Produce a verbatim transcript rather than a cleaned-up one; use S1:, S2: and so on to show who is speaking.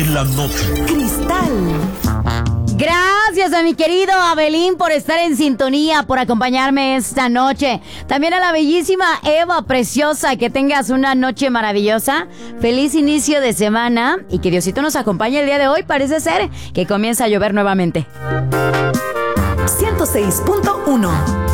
S1: de la noche.
S2: Cristal.
S3: Gracias a mi querido Abelín por estar en sintonía, por acompañarme esta noche. También a la bellísima Eva Preciosa, que tengas una noche maravillosa. Feliz inicio de semana y que Diosito nos acompañe el día de hoy. Parece ser que comienza a llover nuevamente.
S2: ciento seis punto uno